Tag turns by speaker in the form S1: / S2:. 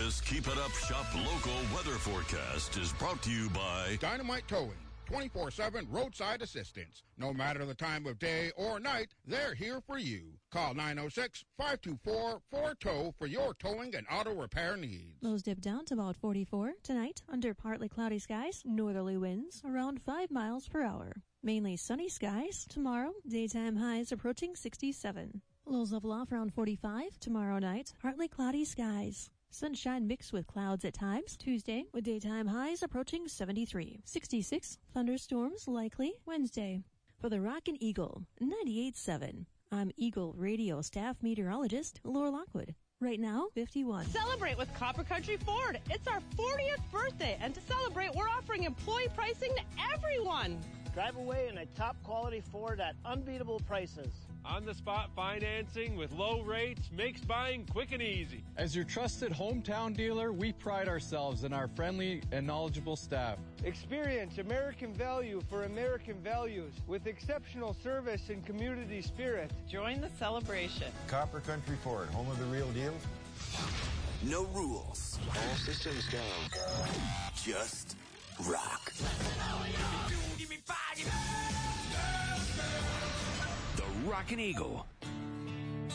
S1: This Keep It Up Shop local weather forecast is brought to you by
S2: Dynamite Towing. 24/7 roadside assistance. No matter the time of day or night, they're here for you. Call 906-524-4TOW for your towing and auto repair needs.
S3: Lows dip down to about 44. Tonight, under partly cloudy skies, northerly winds around 5 miles per hour. Mainly sunny skies. Tomorrow, daytime highs approaching 67. Lows level off around 45. Tomorrow night, partly cloudy skies. Sunshine mixed with clouds at times. Tuesday, with daytime highs approaching 73. 66, thunderstorms likely Wednesday. For the Rockin' Eagle, 98.7. I'm Eagle Radio staff meteorologist Laura Lockwood. Right now, 51.
S4: Celebrate with Copper Country Ford. It's our 40th birthday, and to celebrate, we're offering employee pricing to everyone.
S5: Drive away in a top-quality Ford at unbeatable prices.
S6: On-the-spot financing with low rates makes buying quick and easy.
S7: As your trusted hometown dealer, we pride ourselves in our friendly and knowledgeable staff.
S8: Experience American value for American values with exceptional service and community spirit.
S4: Join the celebration.
S9: Copper Country Ford, home of the real deal.
S10: No rules.
S9: All systems go.
S10: Just rock. The Rockin' Eagle.